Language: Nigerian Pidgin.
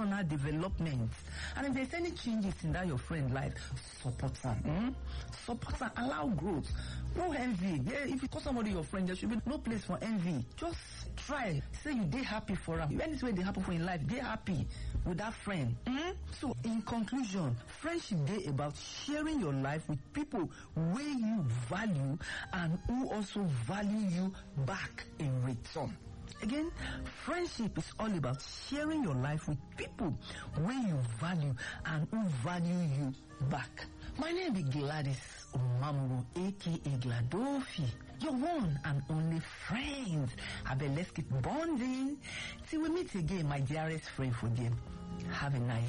personal development. And if there's any changes in that your friend life, support them. Support them. Allow growth. No envy. Yeah, if you call somebody your friend, there should be no place for envy. Just try. Say you dey happy for them. If anything they happen for in life, they happy with that friend. So in conclusion, friendship dey about sharing your life with people where you value and who also value you back in return. Again, friendship is all about sharing your life with people where you value and who value you back. My name is Gladys Omamuru, aka Gladofi, your one and only friend. I bet let's keep bonding till we meet again, my dearest friend for them. Have a nice